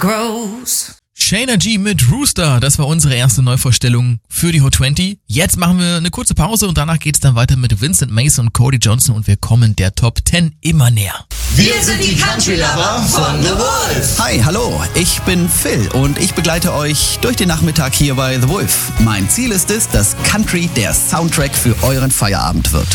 grows. Shayna G mit Rooster, das war unsere erste Neuvorstellung für die Hot 20. Jetzt machen wir eine kurze Pause und danach geht's dann weiter mit Vincent Mason und Cody Johnson und wir kommen der Top 10 immer näher. Wir sind die Country Lover von The Wolf. Hi, hallo, ich bin Phil und ich begleite euch durch den Nachmittag hier bei The Wolf. Mein Ziel ist es, dass Country der Soundtrack für euren Feierabend wird.